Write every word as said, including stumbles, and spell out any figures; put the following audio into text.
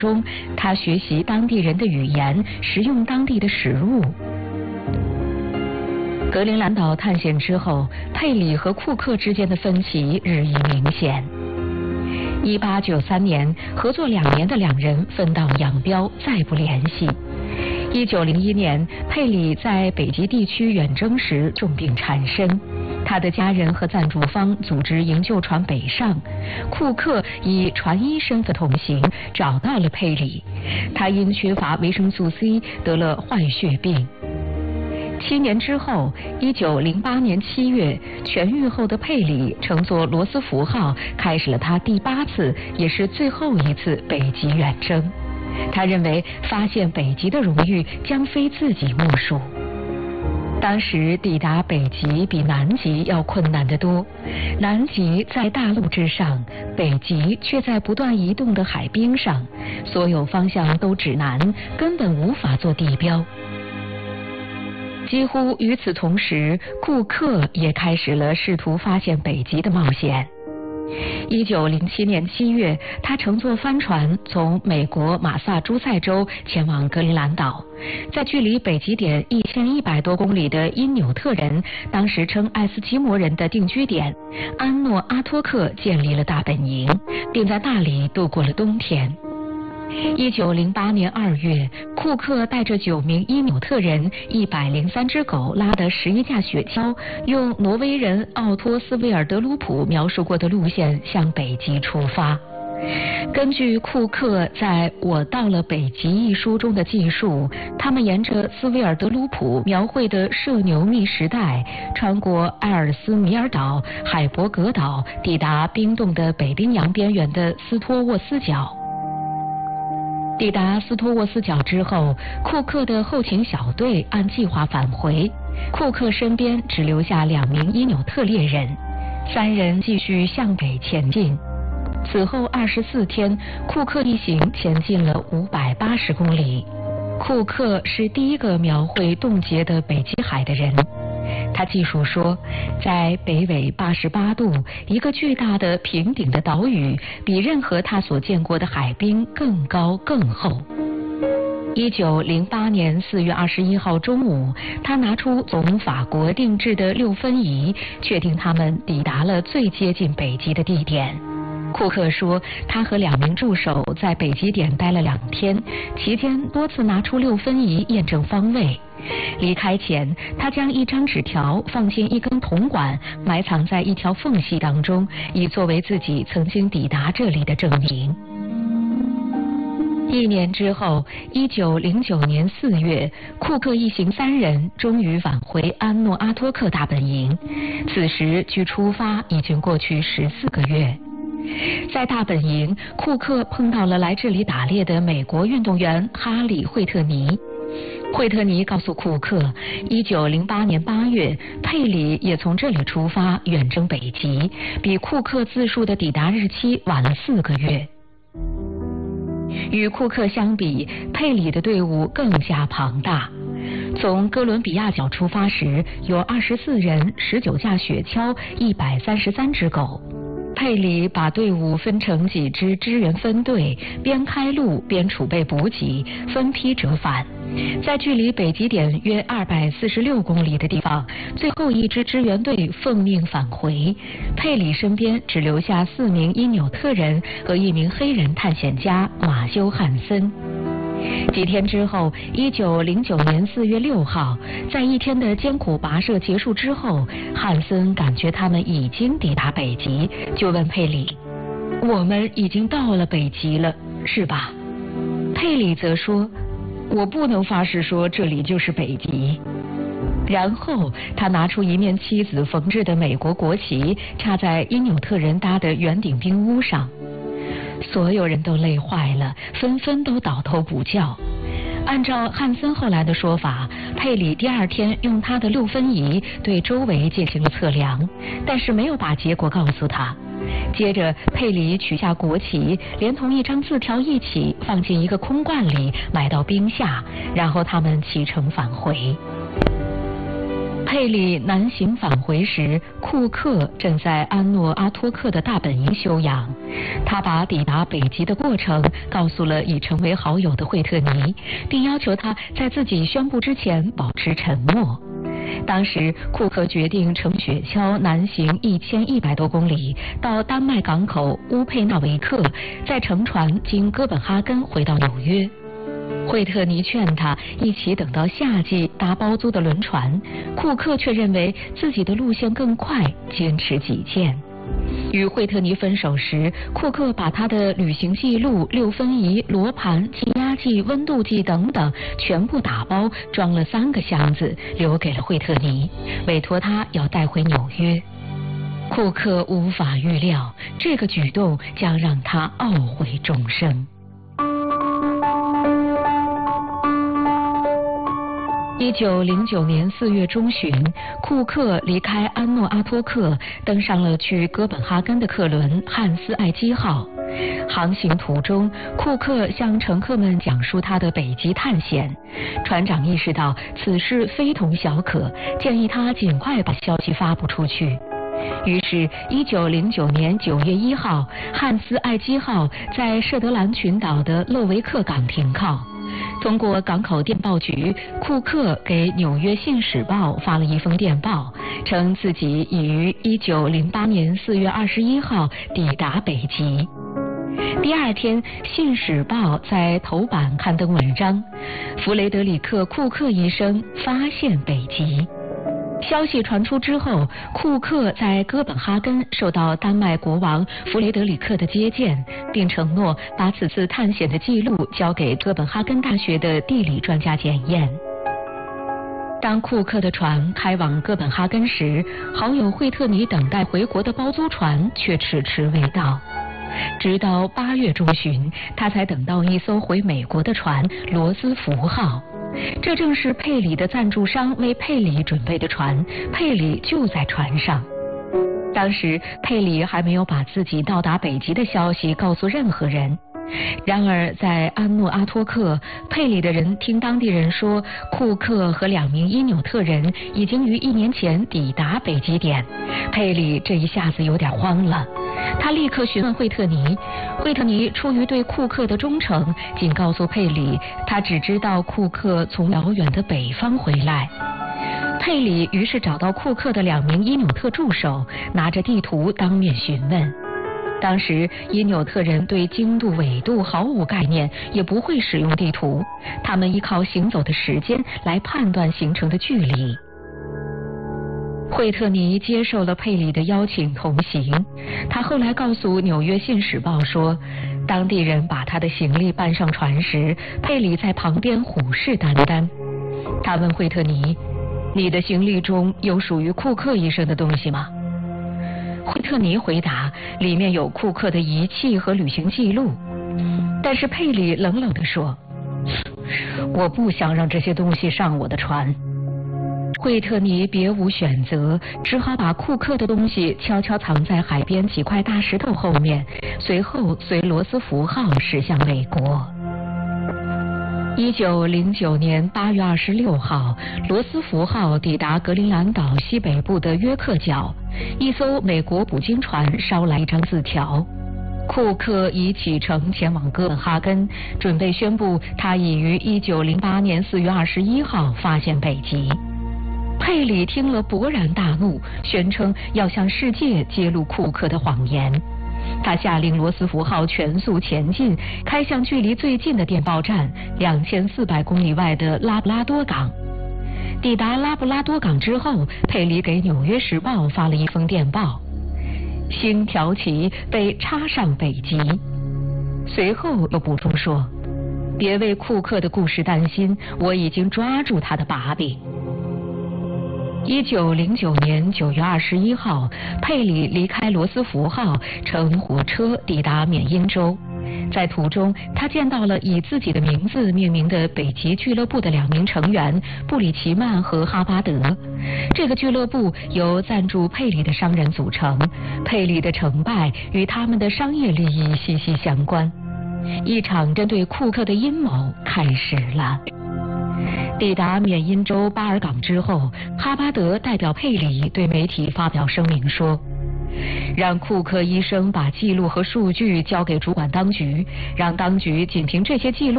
中，他学习当地人的语言，食用当地的食物。格陵兰岛探险之后，佩里和库克之间的分歧日益明显。一八九三年，合作两年的两人分道扬镳，再不联系。一九零一年，佩里在北极地区远征时重病缠身，他的家人和赞助方组织营救船北上，库克以船医身份同行，找到了佩里。他因缺乏维生素 C 得了坏血病。七年之后，一九零八年七月，痊愈后的佩里乘坐罗斯福号，开始了他第八次也是最后一次北极远征。他认为发现北极的荣誉将非自己莫属。当时抵达北极比南极要困难得多，南极在大陆之上，北极却在不断移动的海冰上，所有方向都指南，根本无法做地标。几乎与此同时，库克也开始了试图发现北极的冒险。一九零七年七月，他乘坐帆船从美国马萨诸塞州前往格陵兰岛，在距离北极点一千一百多公里的因纽特人，当时称爱斯基摩人的定居点安诺阿托克建立了大本营，并在那里度过了冬天。一九零八年二月，库克带着九名因纽特人、一百零三只狗拉的十一架雪橇，用挪威人奥托斯维尔德鲁普描述过的路线向北极出发。根据库克在《我到了北极》一书中的记述，他们沿着斯维尔德鲁普描绘的涉牛密时带，穿过埃尔斯米尔岛、海伯格岛，抵达冰冻的北冰洋边缘的斯托沃斯角。抵达斯托沃斯角之后，库克的后勤小队按计划返回，库克身边只留下两名因纽特猎人，三人继续向北前进。此后二十四天，库克一行前进了五百八十公里。库克是第一个描绘冻结的北极海的人。他记述说，在北纬八十八度，一个巨大的平顶的岛屿比任何他所见过的海冰更高更厚。一九零八年四月二十一号中午，他拿出从法国定制的六分仪，确定他们抵达了最接近北极的地点。库克说，他和两名助手在北极点待了两天，期间多次拿出六分仪验证方位。离开前，他将一张纸条放进一根铜管，埋藏在一条缝隙当中，以作为自己曾经抵达这里的证明。一年之后，一九零九年四月，库克一行三人终于返回安诺阿托克大本营。此时距出发已经过去十四个月。在大本营，库克碰到了来这里打猎的美国运动员哈里·惠特尼。惠特尼告诉库克，一九零八年八月，佩里也从这里出发远征北极，比库克自述的抵达日期晚了四个月。与库克相比，佩里的队伍更加庞大。从哥伦比亚角出发时，有二十四人、十九架雪橇、一百三十三只狗。佩里把队伍分成几支支援分队，边开路边储备补给，分批折返。在距离北极点约二百四十六公里的地方，最后一支支援队奉命返回。佩里身边只留下四名因纽特人和一名黑人探险家马修·汉森。几天之后，一九零九年四月六号，在一天的艰苦跋涉结束之后，汉森感觉他们已经抵达北极，就问佩里：“我们已经到了北极了，是吧？”佩里则说：“我不能发誓说这里就是北极。”然后他拿出一面妻子缝制的美国国旗，插在因纽特人搭的圆顶冰屋上。所有人都累坏了，纷纷都倒头补觉。按照汉森后来的说法，佩里第二天用他的六分仪对周围进行了测量，但是没有把结果告诉他。接着，佩里取下国旗，连同一张字条一起放进一个空罐里，埋到冰下，然后他们启程返回。 佩里南行返回时，库克正在安诺阿托克的大本营休养。他把抵达北极的过程告诉了已成为好友的惠特尼，并要求他在自己宣布之前保持沉默。当时，库克决定乘雪橇南行一千一百多公里，到丹麦港口乌佩纳维克，再乘船经哥本哈根回到纽约。惠特尼劝他一起等到夏季搭包租的轮船，库克却认为自己的路线更快，坚持己见。与惠特尼分手时，库克把他的旅行记录、六分仪、罗盘、气压计、温度计等等全部打包装了三个箱子，留给了惠特尼，委托他要带回纽约。库克无法预料，这个举动将让他懊悔终生。一九零九年四月中旬，库克离开安诺阿托克，登上了去哥本哈根的客轮汉斯艾基号。航行途中，库克向乘客们讲述他的北极探险。船长意识到此事非同小可，建议他尽快把消息发布出去。于是，一九零九年九月一号，汉斯艾基号在舍德兰群岛的勒维克港停靠。通过港口电报局，库克给《纽约信使报》发了一封电报，称自己已于一九零八年四月二十一号抵达北极。第二天，《信使报》在头版刊登文章：弗雷德里克·库克医生发现北极。消息传出之后，库克在哥本哈根受到丹麦国王弗雷德里克的接见，并承诺把此次探险的记录交给哥本哈根大学的地理专家检验。当库克的船开往哥本哈根时，好友惠特尼等待回国的包租船却迟迟未到。直到八月中旬，他才等到一艘回美国的船罗斯福号。这正是佩里的赞助商为佩里准备的船，佩里就在船上。当时佩里还没有把自己到达北极的消息告诉任何人。然而在安诺阿托克，佩里的人听当地人说，库克和两名因纽特人已经于一年前抵达北极点。佩里这一下子有点慌了，他立刻询问惠特尼，惠特尼出于对库克的忠诚，仅告诉佩里他只知道库克从遥远的北方回来。佩里于是找到库克的两名因纽特助手，拿着地图当面询问。当时因纽特人对经度纬度毫无概念，也不会使用地图，他们依靠行走的时间来判断行程的距离。惠特尼接受了佩里的邀请同行。他后来告诉《纽约信使报》说，当地人把他的行李搬上船时，佩里在旁边虎视眈眈。他问惠特尼：“你的行李中有属于库克医生的东西吗？”惠特尼回答：“里面有库克的仪器和旅行记录。”但是佩里冷冷地说：“我不想让这些东西上我的船。”惠特尼别无选择，只好把库克的东西悄悄藏在海边几块大石头后面，随后随罗斯福号驶向美国。一九零九年八月二十六号，罗斯福号抵达格陵兰岛西北部的约克角，一艘美国捕鲸船捎来一张字条。库克已启程前往哥本哈根，准备宣布他已于一九零八年四月二十一号发现北极。佩里听了勃然大怒，宣称要向世界揭露库克的谎言。他下令罗斯福号全速前进，开向距离最近的电报站两千四百公里外的拉布拉多港。抵达拉布拉多港之后，佩里给《纽约时报》发了一封电报：星条旗被插上北极。随后又补充说：别为库克的故事担心，我已经抓住他的把柄。一九零九年九月二十一号，佩里离开罗斯福号，乘火车抵达缅因州。在途中，他见到了以自己的名字命名的北极俱乐部的两名成员布里奇曼和哈巴德。这个俱乐部由赞助佩里的商人组成，佩里的成败与他们的商业利益息息相关。一场针对库克的阴谋开始了。 抵达缅因州巴尔港之后，哈巴德代表佩里对媒体发表声明说，让库克医生把记录和数据交给主管当局，让当局仅凭这些记录